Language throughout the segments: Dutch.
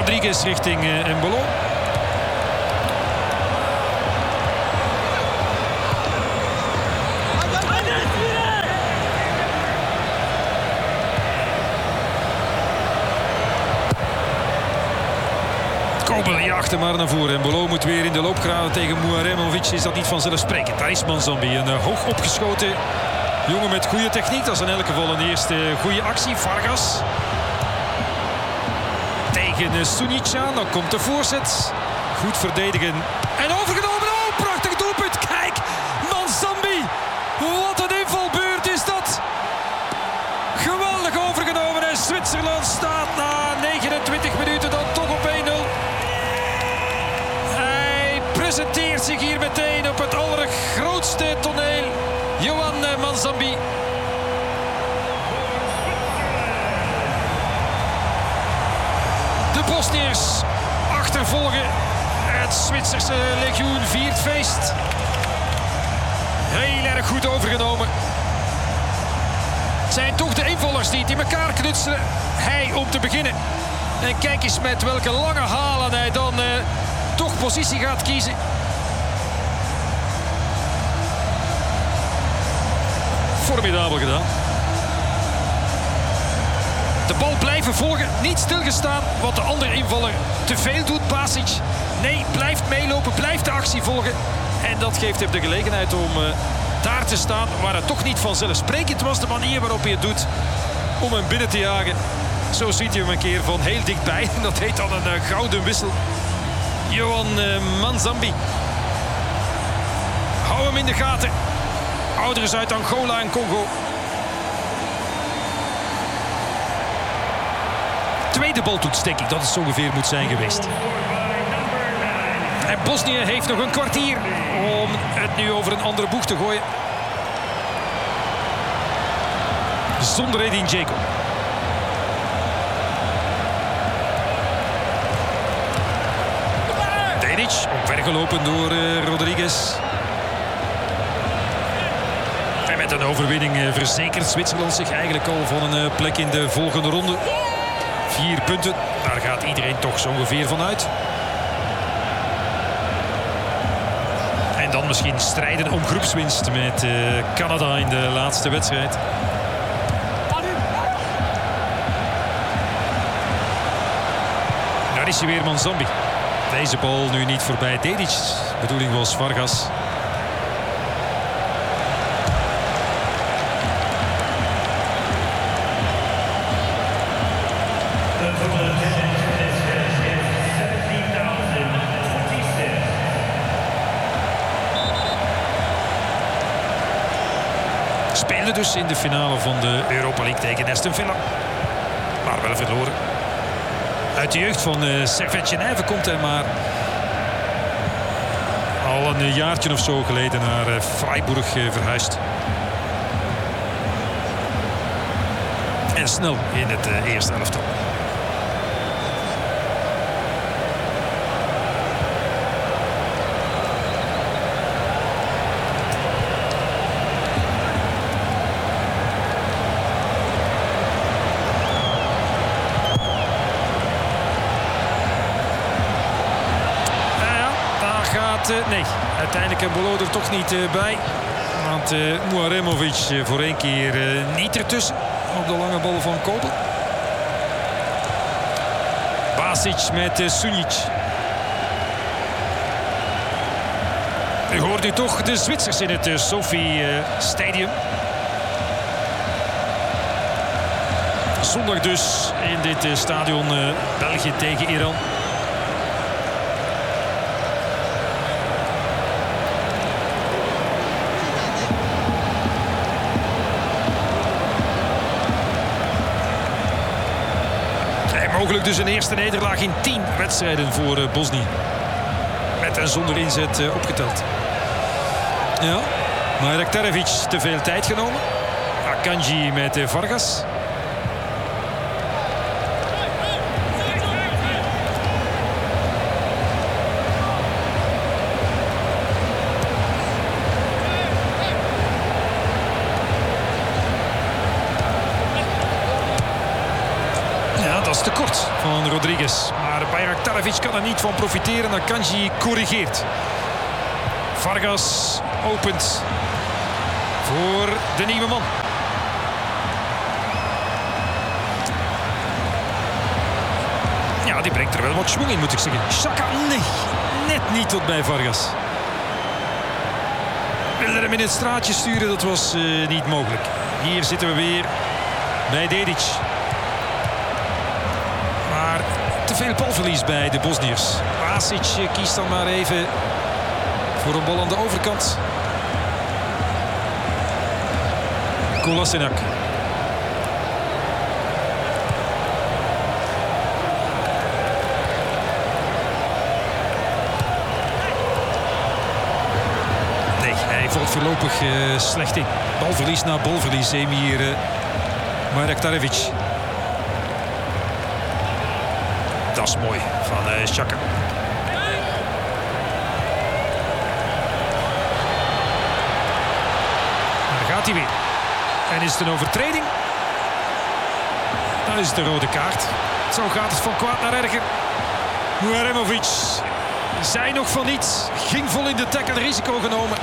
Rodriguez richting Embolo. Kobel jaagt hem maar naar voren. Embolo moet weer in de loopgraven tegen Muaremovic. Is dat niet vanzelfsprekend? Daar is Manzambi, een hoog opgeschoten jongen met goede techniek. Dat is in elk geval een eerste goede actie. Vargas tegen Sunic aan. Dan komt de voorzet. Goed verdedigen. En overgenomen. Oh, prachtig doelpunt. Kijk, Manzambi. Wat een invalbeurt is dat. Geweldig overgenomen. En Zwitserland staat na 29 minuten dan toch op 1-0. Hij presenteert zich hier meteen op het allergrootste toneel. Yohan Manzambi. De Bosniërs achtervolgen. Het Zwitserse legioen viert feest. Heel erg goed overgenomen. Het zijn toch de invallers die het in elkaar knutselen. Hij om te beginnen. En kijk eens met welke lange halen hij dan toch positie gaat kiezen. Formidabel gedaan. De bal blijven volgen, niet stilgestaan wat de andere invaller te veel doet, Basic. Nee, blijft meelopen, blijft de actie volgen. En dat geeft hem de gelegenheid om daar te staan waar het toch niet vanzelfsprekend was. De manier waarop hij het doet om hem binnen te jagen. Zo ziet je hem een keer van heel dichtbij. Dat heet dan een gouden wissel. Yohan Manzambi. Hou hem in de gaten. Ouderen uit Angola en Congo. Tweede baltoets, denk ik dat het zo ongeveer moet zijn geweest. En Bosnië heeft nog een kwartier om het nu over een andere boeg te gooien. Zonder Edin Dzeko. Dedic, omvergelopen door Rodriguez. En met een overwinning verzekert Zwitserland zich eigenlijk al van een plek in de volgende ronde. 4 punten, daar gaat iedereen toch zo ongeveer van uit. En dan misschien strijden om groepswinst met Canada in de laatste wedstrijd. Daar is hij weer, Manzambi. Deze bal nu niet voorbij Dedic. De bedoeling was Vargas. Speelde dus in de finale van de Europa League tegen Aston Villa. Maar wel verloren. Uit de jeugd van Servette Genève komt hij maar al een jaartje of zo geleden naar Freiburg verhuisd. En snel in het eerste elftal. Nee, uiteindelijk Embolo er toch niet bij. Want Muaremovic voor één keer niet ertussen. Op de lange bal van Kobel. Basic met Sunic. U hoort nu toch de Zwitsers in het Sophie Stadium. Zondag dus in dit stadion België tegen Iran. Mogelijk dus een eerste nederlaag in 10 wedstrijden voor Bosnië. Met en zonder inzet opgeteld. Ja, maar Rektarevic te veel tijd genomen. Akanji met Vargas. Tekort van Rodriguez. Maar de Bayraktarevic kan er niet van profiteren. Akanji corrigeert. Vargas opent voor de nieuwe man. Ja, die brengt er wel wat schwung in, moet ik zeggen. Xhaka, nee, net niet tot bij Vargas. Wilde hem in het straatje sturen, dat was niet mogelijk. Hier zitten we weer bij Dedic. Maar te veel balverlies bij de Bosniërs. Vasic kiest dan maar even voor een bal aan de overkant. Kolasinac. Hij valt voorlopig slecht in. Balverlies na balverlies. Emir Bayraktarevic. Dat is mooi van Xhaka. Daar gaat hij weer. En is het een overtreding? Dan is het een rode kaart. Zo gaat het van kwaad naar erger. Muaremovic zei nog van niets. Ging vol in de tackle, risico genomen.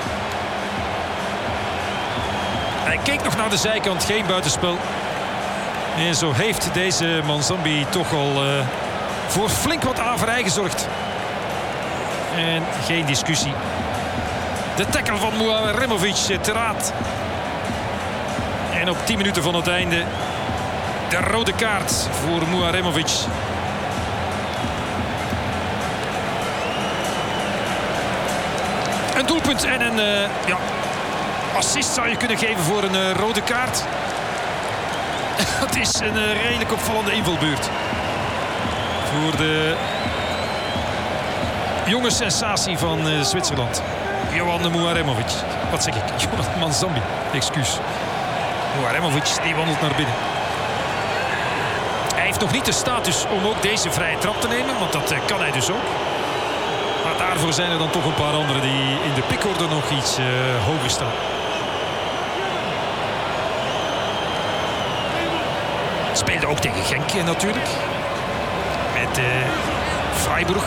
Hij keek nog naar de zijkant, geen buitenspel. En zo heeft deze Manzambi toch al voor flink wat averij gezorgd. En geen discussie. De tackle van Muaremovic te raad. En op 10 minuten van het einde de rode kaart voor Muaremovic. Een doelpunt en een assist zou je kunnen geven voor een rode kaart. Het is een redelijk opvallende invalbeurt. Voor de jonge sensatie van Zwitserland. Johan Muaremovic. Wat zeg ik? Johan Manzambi. Excuus. Muaremovic die wandelt naar binnen. Hij heeft nog niet de status om ook deze vrije trap te nemen. Want dat kan hij dus ook. Maar daarvoor zijn er dan toch een paar anderen die in de pikorde nog iets hoger staan. Speelde ook tegen Genk natuurlijk. Met Freiburg.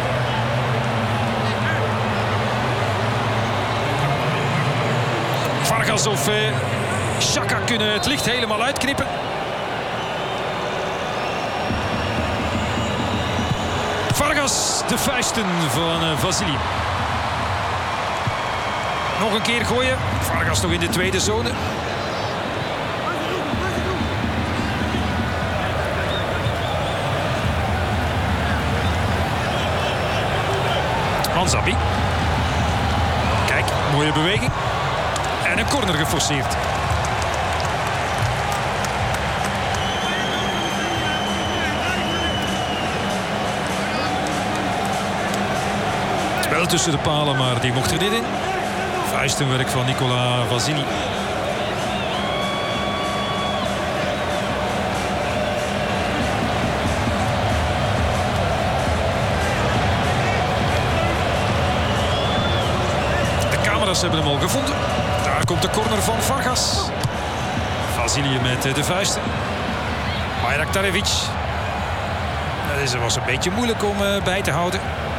Vargas of Xhaka kunnen het licht helemaal uitknippen. Vargas, de vuisten van Vasili. Nog een keer gooien. Vargas nog in de tweede zone. Manzambi. Kijk, mooie beweging. En een corner geforceerd. Wel tussen de palen, maar die mocht er niet in. Vuistenwerk van Nicola Vasili. Ze hebben hem al gevonden. Daar komt de corner van Vargas. Vasili met de vuisten. Bayraktarevic. Deze was een beetje moeilijk om bij te houden.